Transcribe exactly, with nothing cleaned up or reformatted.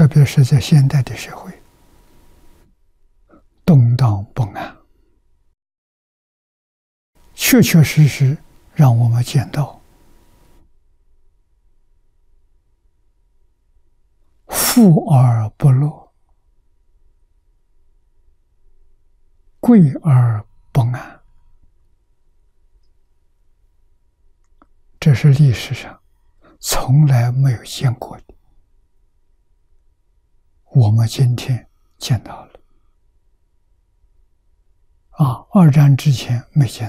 特别是在现代的社会，动荡不安，确确实实让我们见到富而不乐，贵而不安。这是历史上从来没有见过的，我们今天见到了。啊，二战之前没见